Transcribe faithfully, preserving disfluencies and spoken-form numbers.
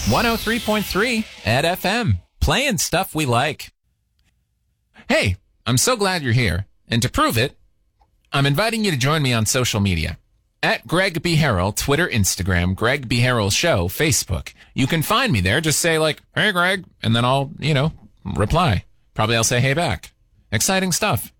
one oh three point three at F M, playing stuff we like. Hey, I'm so glad you're here. And to prove it, I'm inviting you to join me on social media. At Greg B. Harrell, Twitter, Instagram, Greg B. Harrell Show, Facebook. You can find me there. Just say like, hey, Greg, and then I'll, you know, reply. Probably I'll say hey back. Exciting stuff.